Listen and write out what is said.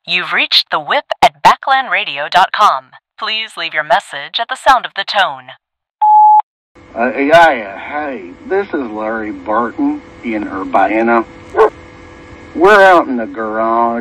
You've reached the whip at backlandradio.com. Please leave your message at the sound of the tone. Hey, this is Larry Barton in Urbana. We're out in the garage